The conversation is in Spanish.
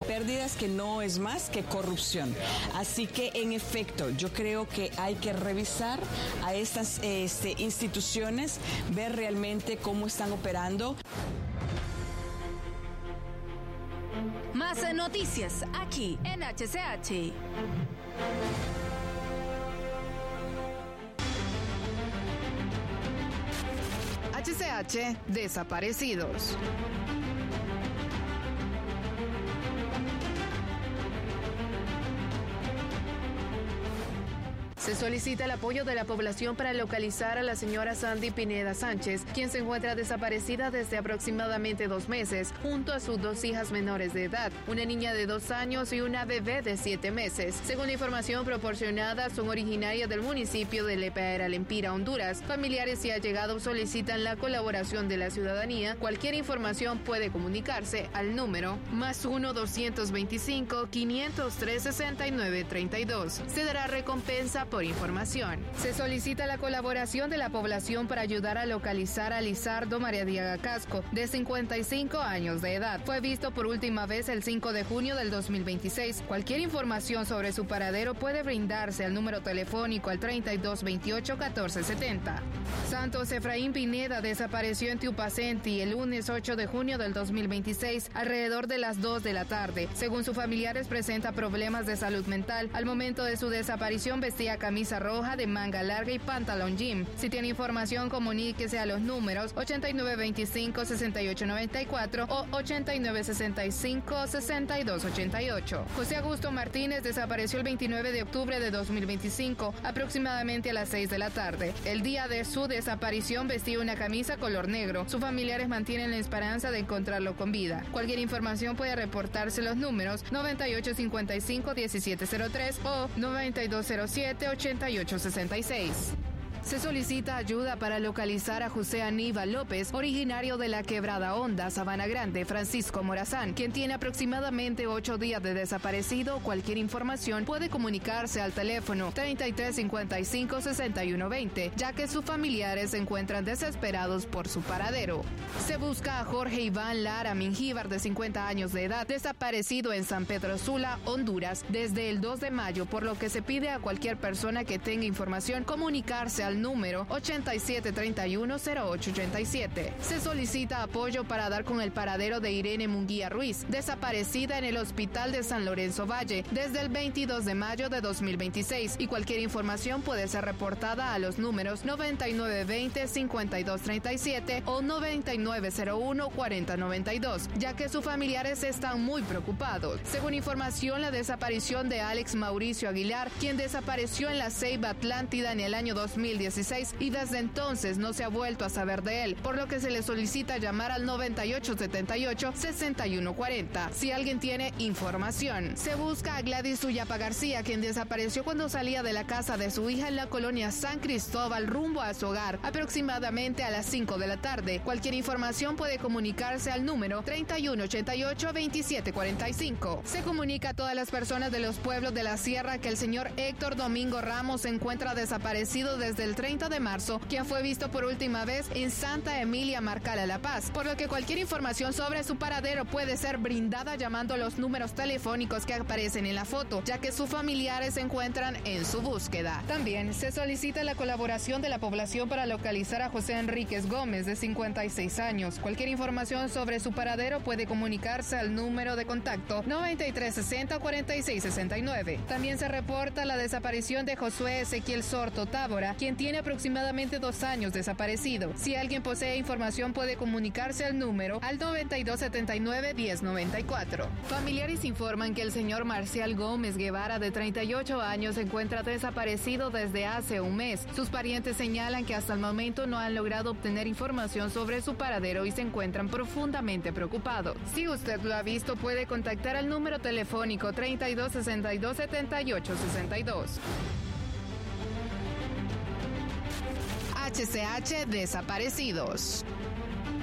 pérdidas que no es más que corrupción. Así que, en efecto, yo creo que hay que revisar a estas instituciones, ver realmente cómo están operando. Más noticias aquí en HCH. HCH Desaparecidos. Se solicita el apoyo de la población para localizar a la señora Sandy Pineda Sánchez, quien se encuentra desaparecida desde aproximadamente 2 meses, junto a sus 2 hijas menores de edad, una niña de 2 años y una bebé de 7 meses. Según la información proporcionada, son originarias del municipio de Lepaera, Lempira, Honduras. Familiares y allegados solicitan la colaboración de la ciudadanía. Cualquier información puede comunicarse al número +1 225 503 6932. Se dará recompensa por información. Se solicita la colaboración de la población para ayudar a localizar a Lizardo Mariadiaga Casco, de 55 años de edad. Fue visto por última vez el 5 de junio del 2026. Cualquier información sobre su paradero puede brindarse al número telefónico al 3228 1470. Santos Efraín Pineda desapareció en Tiupacenti el lunes 8 de junio del 2026, alrededor de las 2 de la tarde. Según sus familiares, presenta problemas de salud mental. Al momento de su desaparición vestía camisa roja de manga larga y pantalón jean. Si tiene información, comuníquese a los números 8925-6894 o 8965-6288. José Augusto Martínez desapareció el 29 de octubre de 2025, aproximadamente a las 6 de la tarde. El día de su desaparición vestía una camisa color negro. Sus familiares mantienen la esperanza de encontrarlo con vida. Cualquier información puede reportarse los números 9855-1703 o 9207-8866. Se solicita ayuda para localizar a José Aníbal López, originario de la Quebrada Honda, Sabana Grande, Francisco Morazán, quien tiene aproximadamente 8 días de desaparecido. Cualquier información puede comunicarse al teléfono 3355-6120, ya que sus familiares se encuentran desesperados por su paradero. Se busca a Jorge Iván Lara Mingíbar, de 50 años de edad, desaparecido en San Pedro Sula, Honduras, desde el 2 de mayo, por lo que se pide a cualquier persona que tenga información comunicarse al número 8731-0887. Se solicita apoyo para dar con el paradero de Irene Munguía Ruiz, desaparecida en el Hospital de San Lorenzo Valle desde el 22 de mayo de 2026, y cualquier información puede ser reportada a los números 9920-5237 o 9901-4092, ya que sus familiares están muy preocupados. Según información, la desaparición de Alex Mauricio Aguilar, quien desapareció en la Ceiba Atlántida en el año 2016 y desde entonces no se ha vuelto a saber de él, por lo que se le solicita llamar al 9878-6140 si alguien tiene información. Se busca a Gladys Uyapa García, quien desapareció cuando salía de la casa de su hija en la colonia San Cristóbal rumbo a su hogar, aproximadamente a las 5 de la tarde. Cualquier información puede comunicarse al número 3188-2745. Se comunica a todas las personas de los pueblos de la sierra que el señor Héctor Domingo Ramos se encuentra desaparecido desde el 30 de marzo, quien fue visto por última vez en Santa Emilia Marcala, La Paz, por lo que cualquier información sobre su paradero puede ser brindada llamando a los números telefónicos que aparecen en la foto, ya que sus familiares se encuentran en su búsqueda. También se solicita la colaboración de la población para localizar a José Enríquez Gómez, de 56 años. Cualquier información sobre su paradero puede comunicarse al número de contacto 9360-4669. También se reporta la desaparición de Josué Ezequiel Sorto Tábora, quien tiene aproximadamente 2 años desaparecido. Si alguien posee información puede comunicarse al número al 9279-1094. Familiares informan que el señor Marcial Gómez Guevara, de 38 años, se encuentra desaparecido desde hace un mes. Sus parientes señalan que hasta el momento no han logrado obtener información sobre su paradero y se encuentran profundamente preocupados. Si usted lo ha visto, puede contactar al número telefónico 3262-7862. HCH Desaparecidos.